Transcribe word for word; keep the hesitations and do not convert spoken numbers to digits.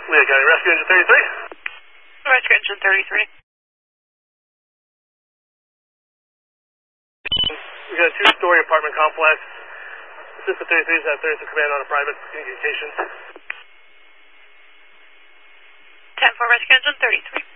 Lehigh County Rescue Engine thirty-three. Rescue Engine thirty-three. We got a two-story apartment complex. Assistant thirty-three is at thirty-three command on a private communication. ten four Rescue Engine thirty-three.